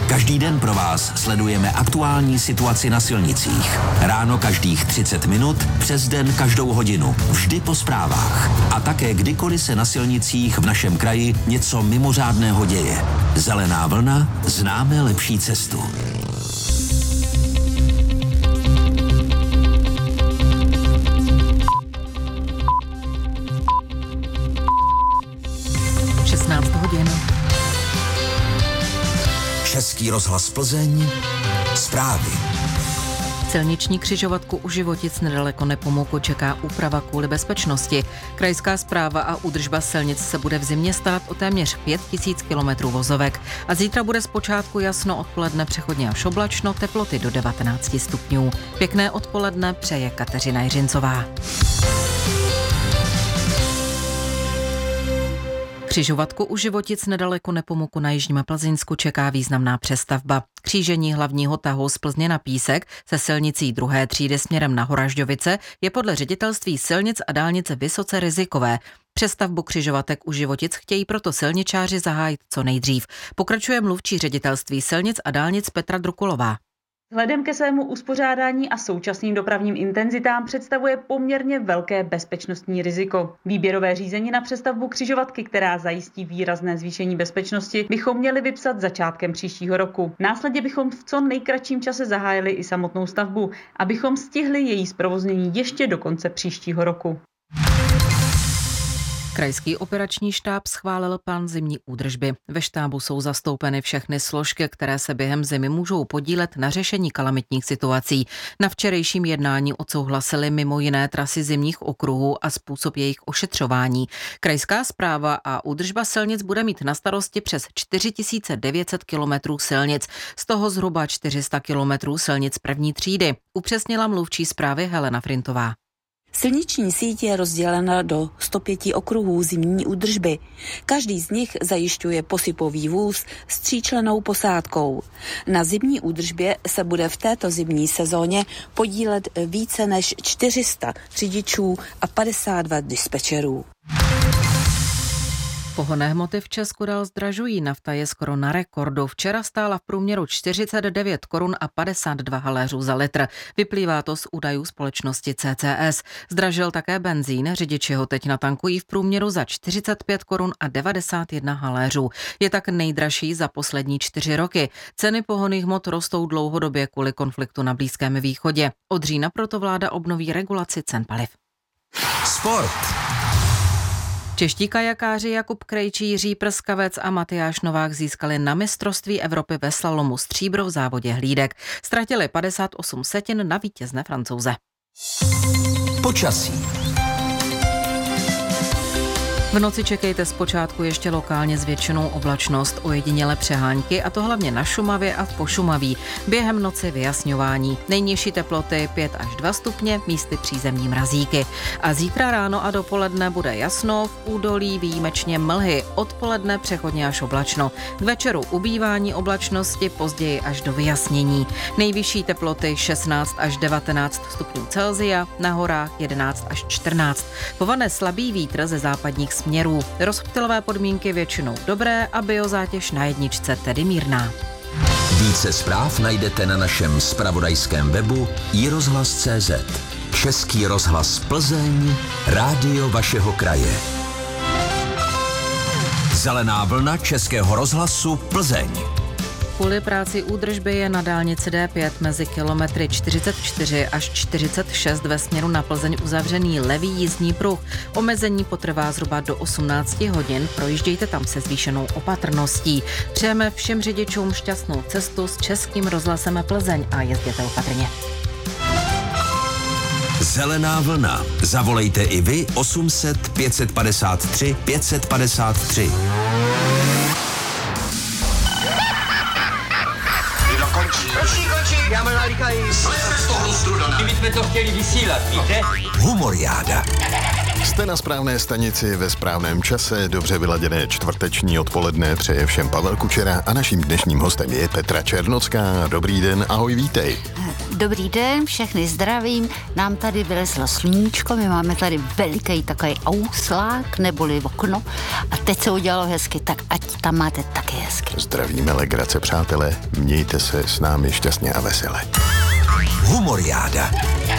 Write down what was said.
Každý den pro vás sledujeme aktuální situaci na silnicích. Ráno každých 30 minut, přes den každou hodinu, vždy po zprávách. A také kdykoliv se na silnicích v našem kraji něco mimořádného děje. Zelená vlna, známe lepší cestu. Český rozhlas Plzeň, zprávy. Silniční křižovatku u Životic nedaleko Nepomuku čeká úprava kvůli bezpečnosti. Krajská správa a údržba silnic se bude v zimě starat o téměř 5000 kilometrů vozovek. A zítra bude zpočátku jasno, odpoledne přechodně až oblačno, teploty do 19 stupňů. Pěkné odpoledne přeje Kateřina Jiřincová. Křižovatku u Životic nedaleko Nepomuku na jižním Plzeňsku čeká významná přestavba. Křížení hlavního tahu z Plzně na Písek se silnicí druhé třídy směrem na Horažďovice je podle ředitelství silnic a dálnic vysoce rizikové. Přestavbu křižovatek u Životic chtějí proto silničáři zahájit co nejdřív. Pokračuje mluvčí ředitelství silnic a dálnic Petra Drukulová. Vzhledem ke svému uspořádání a současným dopravním intenzitám představuje poměrně velké bezpečnostní riziko. Výběrové řízení na přestavbu křižovatky, která zajistí výrazné zvýšení bezpečnosti, bychom měli vypsat začátkem příštího roku. Následně bychom v co nejkratším čase zahájili i samotnou stavbu, abychom stihli její zprovoznění ještě do konce příštího roku. Krajský operační štáb schválil plán zimní údržby. Ve štábu jsou zastoupeny všechny složky, které se během zimy můžou podílet na řešení kalamitních situací. Na včerejším jednání odsouhlasili mimo jiné trasy zimních okruhů a způsob jejich ošetřování. Krajská správa a údržba silnic bude mít na starosti přes 4900 kilometrů silnic, z toho zhruba 400 kilometrů silnic první třídy, upřesnila mluvčí správy Helena Frintová. Silniční síť je rozdělena do 105 okruhů zimní údržby. Každý z nich zajišťuje posypový vůz s 3člennou posádkou. Na zimní údržbě se bude v této zimní sezóně podílet více než 400 řidičů a 52 dispečerů. Pohonné hmoty v Česku dál zdražují. Nafta je skoro na rekordu. Včera stála v průměru 49 korun a 52 haléřů za litr. Vyplývá to z údajů společnosti CCS. Zdražil také benzín. Řidiči ho teď natankují v průměru za 45 korun a 91 haléřů. Je tak nejdražší za poslední 4 roky. Ceny pohonných hmot rostou dlouhodobě kvůli konfliktu na Blízkém východě. Od října proto vláda obnoví regulaci cen paliv. Sport. Čeští kajakáři Jakub Krejčí, Jiří Prskavec a Matyáš Novák získali na mistrovství Evropy ve slalomu stříbro v závodě hlídek. Ztratili 58 setin na vítězné Francouze. Počasí. V noci čekejte zpočátku ještě lokálně zvětšenou oblačnost, ojediněle přehánky, a to hlavně na Šumavě a v Pošumaví. Během noci vyjasňování. Nejnižší teploty 5 až 2 stupně, místy přízemní mrazíky. A zítra ráno a dopoledne bude jasno, v údolí výjimečně mlhy, odpoledne přechodně až oblačno. K večeru ubývání oblačnosti, později až do vyjasnění. Nejvyšší teploty 16 až 19 stupňů Celsia, na horách 11 až 14. Povane slabý vítr ze západních směrů. Rozptylové podmínky většinou dobré a biozátěž na jedničce tedy mírná. Více zpráv najdete na našem zpravodajském webu iRozhlas.cz. Český rozhlas Plzeň, rádio vašeho kraje. Zelená vlna Českého rozhlasu Plzeň. Kvůli práci údržby je na dálnici D5 mezi kilometry 44 až 46 ve směru na Plzeň uzavřený levý jízdní pruh. Omezení potrvá zhruba do 18 hodin, projíždějte tam se zvýšenou opatrností. Přejeme všem řidičům šťastnou cestu s Českým rozhlasem Plzeň a jezděte opatrně. Zelená vlna. Zavolejte i vy 800 553 553. Končí, já mám nalíkají. Jsme z toho strudané. My jsme to chtěli vysílat, víte? Humoriáda. Jste na správné stanici ve správném čase, dobře vyladěné čtvrteční odpoledne přeje všem Pavel Kučera a naším dnešním hostem je Petra Černocká. Dobrý den, ahoj, vítej. Dobrý den, všechny zdravím. Nám tady vylezlo sluníčko, my máme tady veliký takový auslák neboli okno a teď se udělalo hezky, tak ať tam máte taky hezky. Zdravíme, legrace, přátelé, mějte se s námi šťastně a vesele. Humoriáda.